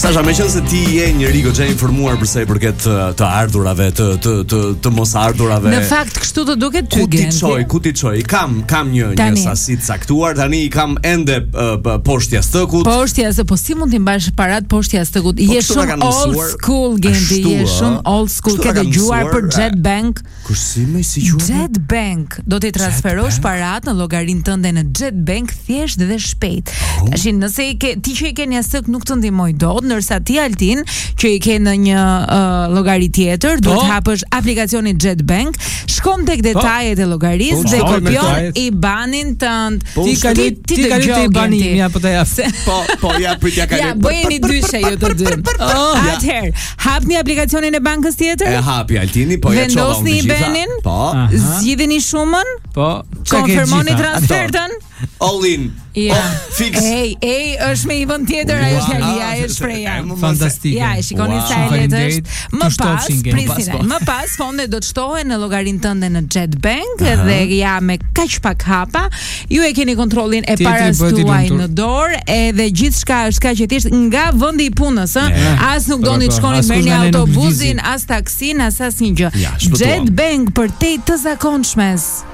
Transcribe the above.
Sasha, meqense ti je njëri goxha informuar për sa i përket të ardhurave, të mos ardhurave. Në fakt kështu të duket ty. Ku ti çoj? Kam një sasi të caktuar, tani kam ende poshtë jastëkut. Poshtë jastëkut, po si mund t'i mbash parat poshtë jastëkut? Je shumë old school, Gendi, je shumë old school. Ke dëgjuar për Jet Bank? Si quhet? Jet Bank. Do t'i transferosh parat në llogarinë tënde në Jet Bank thjesht dhe shpejt. Tash nëse ti që i ke një jastëk nuk të ndihmoj dot, ndërsa ti Altin që i ke në një llogari tjetër, duhet hapësh aplikacionin Jet Bank, shkon tek detajet e llogarisë dhe kopjon IBAN-in tënd. Ti kaloj IBAN-in, ja po ta jap. Po ja pritja kaloj. Ja bëjeni dyshe ju të dy. Atëherë, hapni aplikacionin e bankës tjetër? E hapi Altini, po ja çova. Vendosni IBAN-in? Po. Zgjidheni shumën? Po. Konfirmoni transfertën? All in. Ja. Fix. Ej, është me IBAN tjetër, ajo është Alia, ajo është shpreha. Fantastike. Ja, e shikoni sa e lehtë është. Më pas fondet do të shtohen në llogarinë tënde në Jet Bank dhe ja me kaq pak hapa, ju e keni kontrollin e paras tuaj në dorë, edhe gjithçka është kaq e thjeshtë nga vendi i punës, as nuk doni të shkoni merrni autobusin, as taksin, as asnjë gjë. Jet Bank për te të zakonshmes.